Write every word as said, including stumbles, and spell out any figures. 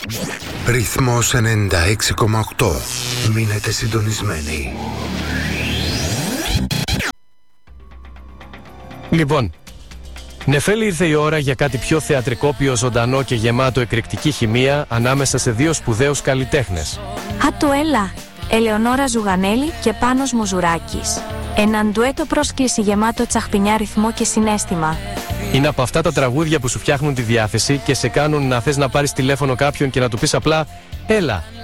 Ρυθμός ενενήντα έξι κόμμα οκτώ. Μείνετε συντονισμένοι. Λοιπόν, Νεφέλη, ήρθε η ώρα για κάτι πιο θεατρικό, ζωντανό και γεμάτο εκρηκτική χημεία ανάμεσα σε δύο σπουδαίους καλλιτέχνες. Α, το έλα! Ελεονόρα Ζουγανέλη και Πάνος Μουζουράκης. Έναν ντουέτο πρόσκληση γεμάτο τσαχπινιά ρυθμό και συναίσθημα. Είναι από αυτά τα τραγούδια που σου φτιάχνουν τη διάθεση και σε κάνουν να θες να πάρεις τηλέφωνο κάποιον και να του πεις απλά «Έλα,